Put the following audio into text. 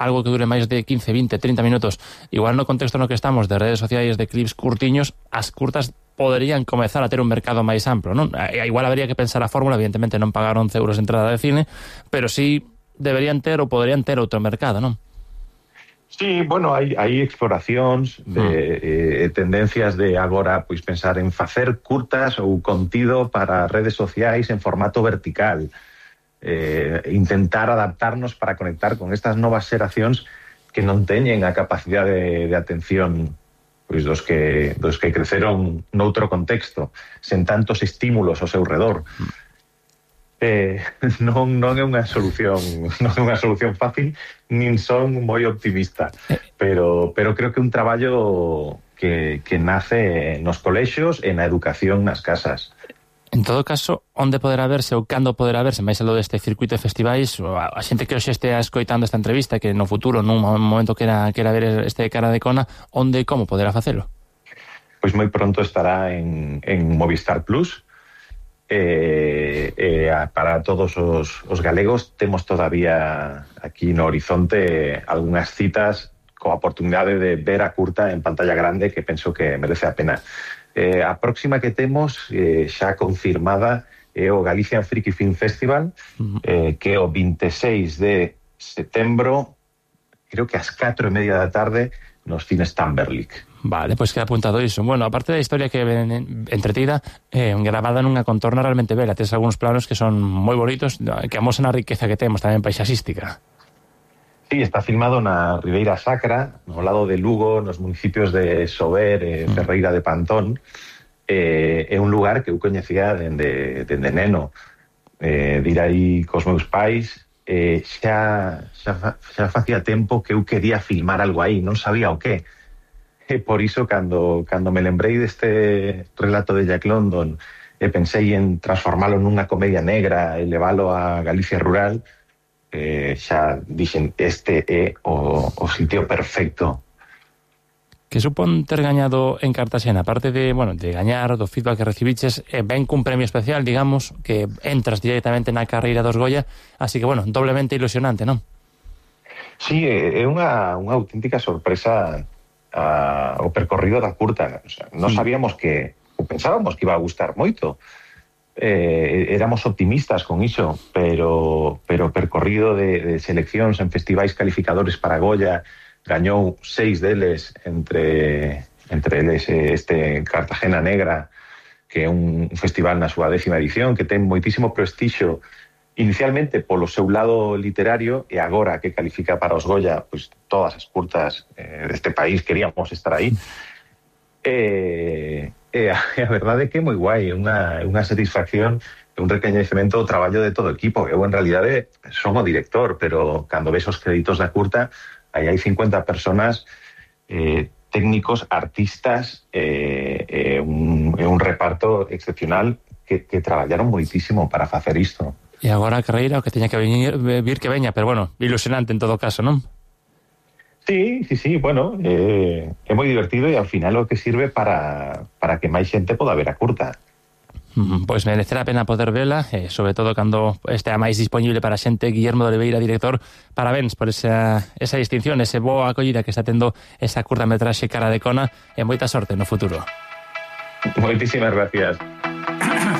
algo que dure máis de 15, 20, 30 minutos, igual no contexto no que estamos de redes sociais, de clips curtiños, as curtas poderían comezar a ter un mercado máis amplo, non? Igual habría que pensar a fórmula, evidentemente non pagar 11 euros de entrada de cine, pero sí deberían ter ou poderían ter outro mercado, non? Sí, bueno, hai exploracións de tendencias de agora pois pensar en facer curtas ou contido para redes sociais en formato vertical, intentar adaptarnos para conectar con estas novas xeracións que non teñen a capacidade de atención pois dos que creceron noutro contexto, sen tantos estímulos ao seu redor. Non é unha solución fácil, nin son moi optimista, pero creo que é un traballo que nace nos colexios e na educación nas casas. En todo caso, onde poderá verse ou cando poderá verse, máis aló deste circuito de festivais, a xente que hoxe estea escoitando esta entrevista, que no futuro, nun momento quera ver este Cara de Cona, onde e como poderá facelo? Pois moi pronto estará en Movistar Plus. Para todos os galegos temos todavía aquí no horizonte algunhas citas coa oportunidade de ver a curta en pantalla grande, que penso que merece a pena. A próxima que temos xa confirmada é o Galician Freaky Film Festival, que é o 26 de setembro, creo que ás 4:30 da tarde, nos cines Tamberlik. Vale, pois queda apuntado iso. Bueno, aparte da historia que ven entretida, gravada nunha contorna realmente bela, tes algúns planos que son moi bonitos, que amosan a riqueza que temos tamén paisaxística. Sí, está filmado na Ribeira Sacra, no lado de Lugo, nos municipios de Sober e Ferreira de Pantón. É un lugar que eu coñecía dende neno, de ir aí cos meus pais. Xa facía tempo que eu quería filmar algo aí, non sabía o que. Por iso, cando me lembrei deste relato de Jack London e pensei en transformalo nunha comedia negra e leválo a Galicia rural, xa dixen, este é o sitio perfecto. Que supón ter gañado en Cartaxena? Aparte de gañar, do feedback que recibiches, ven cun premio especial, digamos, que entras directamente na carreira dos Goya, así que, doblemente ilusionante, non? Sí, é unha auténtica sorpresa o percorrido da curta. O sea, non sabíamos ou pensábamos que iba a gustar moito. Éramos optimistas con iso, pero o percorrido de seleccións en festivais calificadores para Goya gañou 6 deles, entre eles este Cartagena Negra, que é un festival na súa 10ª edición, que ten moitísimo prestixio inicialmente polo seu lado literario, e agora que califica para os Goya, pois todas as curtas deste país queríamos estar aí. A verdade é que é moi guai, é unha satisfacción, un recoñecemento do traballo de todo o equipo. Eu, en realidade, son o director, pero cando ves os créditos da curta, aí hai 50 personas, técnicos, artistas, un reparto excepcional que traballaron moitísimo para facer isto. E agora a carreira o que teña que vir que veña, pero ilusionante en todo caso, non? Sí, bueno, é moi divertido e ao final o que sirve para que máis xente poda ver a curta. Pois merecerá a pena poder vela, sobre todo cando estea máis disponible para a xente. Guillermo de Oliveira, director, parabéns por esa distinción, ese boa acollida que está tendo esa curta metraxe Cara de Cona, e moita sorte no futuro. Moitísimas gracias.